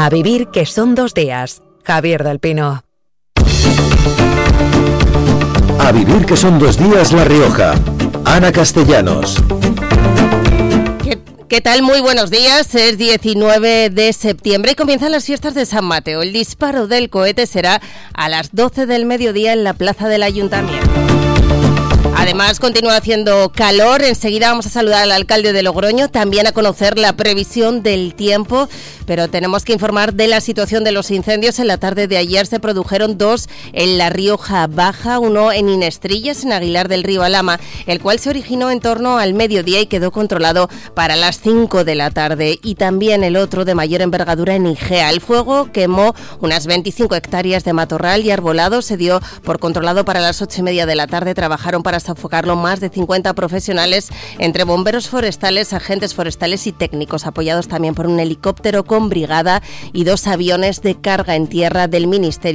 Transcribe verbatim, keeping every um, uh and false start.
A vivir que son dos días. Javier del Pino. A vivir que son dos días La Rioja. Ana Castellanos. ¿Qué, ¿Qué tal? Muy buenos días. Es diecinueve de septiembre y comienzan las fiestas de San Mateo. El disparo del cohete será a las doce del mediodía en la plaza del Ayuntamiento. Además, continúa haciendo calor. Enseguida vamos a saludar al alcalde de Logroño, también a conocer la previsión del tiempo, pero tenemos que informar de la situación de los incendios. En la tarde de ayer se produjeron dos en La Rioja Baja, uno en Inestrillas, en Aguilar del Río Alhama, el cual se originó en torno al mediodía y quedó controlado para las cinco de la tarde, y también el otro de mayor envergadura en Igea. El fuego quemó unas veinticinco hectáreas de matorral y arbolado, se dio por controlado para las ocho y media de la tarde. Trabajaron para sofocarlo más de cincuenta profesionales, entre bomberos forestales, agentes forestales y técnicos, apoyados también por un helicóptero con brigada y dos aviones de carga en tierra del Ministerio